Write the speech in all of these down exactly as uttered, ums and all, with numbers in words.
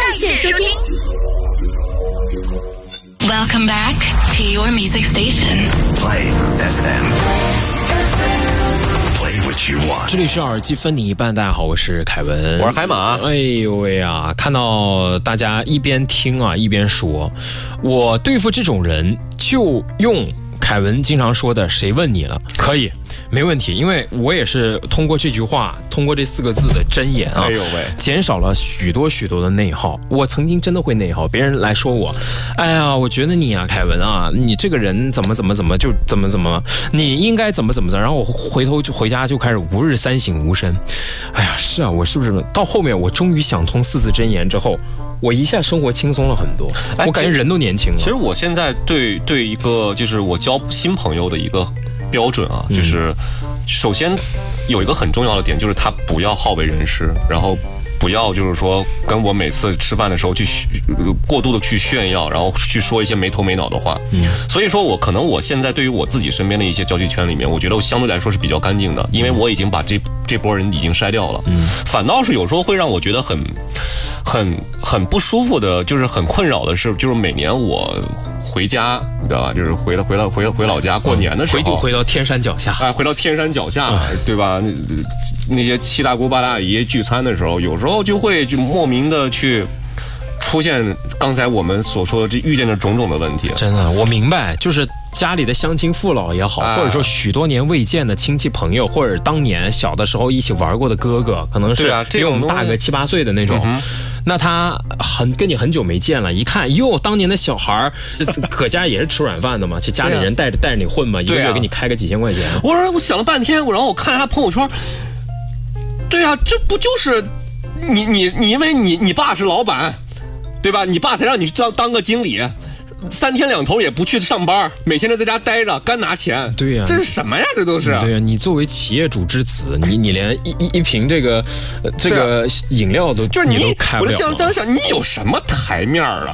在线收听。 Welcome back to your music station. Play F M。Play what you want。 这里是耳机分你一半，大家好，我是凯文， 我是海马。 哎呦喂啊！看到大家一边听啊一边说，我对付这种人就用凯文经常说的“谁问你了”，可以，没问题，因为我也是通过这句话，通过这四个字的箴言啊， 哎呦喂， 减少了许多许多的内耗。我曾经真的会内耗，别人来说我，哎呀，我觉得你啊，凯文啊，你这个人怎么怎么怎么就怎么怎么，你应该怎么怎么着，然后我回头就回家就开始吾日三省吾身。哎呀，是啊，我是不是到后面我终于想通四字箴言之后，我一下生活轻松了很多，我感觉人都年轻了。 其实我现在对对一个就是我交新朋友的一个标准啊，就是首先有一个很重要的点，就是他不要好为人师，然后不要就是说跟我每次吃饭的时候去过度的去炫耀，然后去说一些没头没脑的话。嗯，所以说我可能我现在对于我自己身边的一些交际圈里面，我觉得我相对来说是比较干净的，因为我已经把这这波人已经筛掉了。嗯，反倒是有时候会让我觉得很很很不舒服的，就是很困扰的是，就是每年我回家，你知道吧？就是回了回了回回老家过年的时候， 回回到天山脚下， 哎，回到天山脚下，对吧？那那些七大姑八大姨聚餐的时候，有时候就会就莫名的去出现刚才我们所说的这遇见的种种的问题。 真的，我明白，就是家里的乡亲父老也好，或者说许多年未见的亲戚朋友，或者当年小的时候一起玩过的哥哥，可能是比我们大个七八岁的那种。那他很跟你很久没见了，一看哟，当年的小孩搁家也是吃软饭的嘛，就家里人带着带着你混嘛，一个月给你开个几千块钱。 我说我想了半天，我然后我看他朋友圈，对啊，这不就是你你你因为你你爸是老板，对吧？你爸才让你当当个经理。三天两头也不去上班，每天都在家待着，干拿钱。 对呀、啊， 这是什么呀？这都是。 对呀、啊，你作为企业主之子，你你连一一一瓶这个、呃、这个饮料都就是你都开不了。 我就想当想，你有什么台面啊？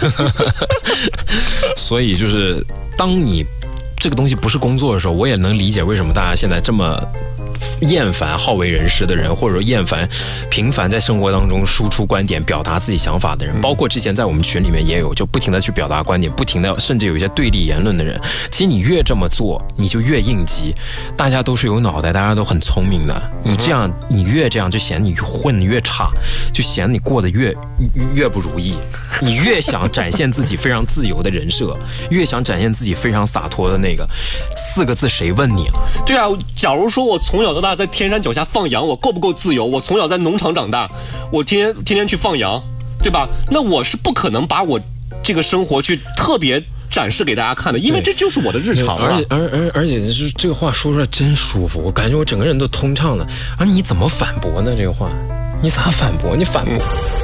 所以就是当你这个东西不是工作的时候，我也能理解为什么大家现在这么厌烦好为人师的人，或者说厌烦频繁在生活当中输出观点、表达自己想法的人。包括之前在我们群里面也有，就不停的去表达观点，不停的甚至有一些对立言论的人。其实你越这么做，你就越应激。大家都是有脑袋，大家都很聪明的。你这样，你越这样，就显得你混得越差，就显得你过得越越不如意。你越想展现自己非常自由的人设，越想展现自己非常洒脱的那个四个字，谁问你了？ 对啊，假如说我从小到大在天山脚下放羊，我够不够自由？我从小在农场长大，我天天天天去放羊，对吧？那我是不可能把我这个生活去特别展示给大家看的，因为这就是我的日常了。 而且而而而且是这个话说出来真舒服，我感觉我整个人都通畅了。啊，你怎么反驳呢？这个话你咋反驳？你反驳？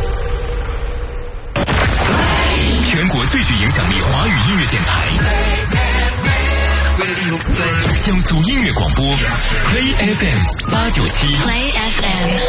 全国最具影响力华语音乐电台。江苏音乐广播 Play F M 八九七 Play F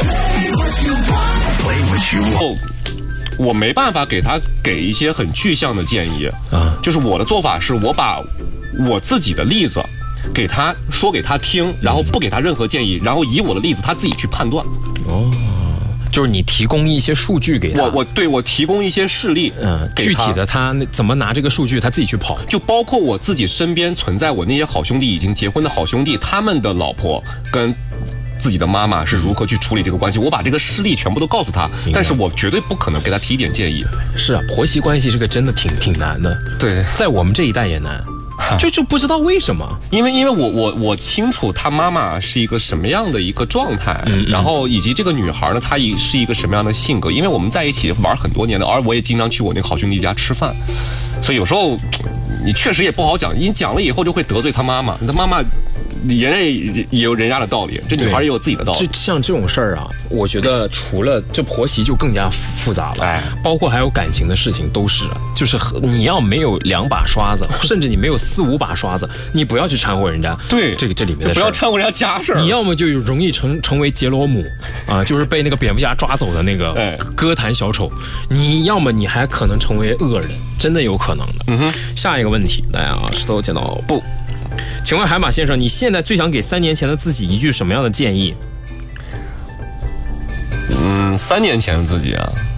M。Play what you want。 我没办法给他给一些很具象的建议啊，就是我的做法是我把我自己的例子给他说给他听，然后不给他任何建议，然后以我的例子他自己去判断。 哦。就是你提供一些数据给他， 我我对我提供一些事例， 嗯，具体的他怎么拿这个数据，他自己去跑。 就包括我自己身边存在我那些好兄弟已经结婚的好兄弟，他们的老婆跟自己的妈妈是如何去处理这个关系，我把这个事例全部都告诉他，但是我绝对不可能给他提一点建议。 是啊，婆媳关系这个真的挺挺难的， 对，在我们这一代也难。就就不知道为什么， 因为因为我我我清楚她妈妈是一个什么样的一个状态，嗯嗯，然后以及这个女孩呢，她也是一个什么样的性格。因为我们在一起玩很多年了，而我也经常去我那个好兄弟家吃饭，所以有时候你确实也不好讲，你讲了以后就会得罪她妈妈，她妈妈人家也有人家的道理，这女孩也有自己的道理。 这像这种事儿啊，我觉得除了这婆媳就更加复杂了， 哎， 包括还有感情的事情都是，就是你要没有两把刷子，甚至你没有四五把刷子，你不要去掺和人家。 对， 这个这里面的事， 不要掺和人家家事儿。 你要么就容易成成为杰罗姆啊，就是被那个蝙蝠侠抓走的那个歌坛小丑；你要么你还可能成为恶人，真的有可能的。嗯哼，下一个问题来啊，石头剪刀布。请问海马先生，你现在最想给三年前的自己一句什么样的建议？ 嗯，三年前的自己啊，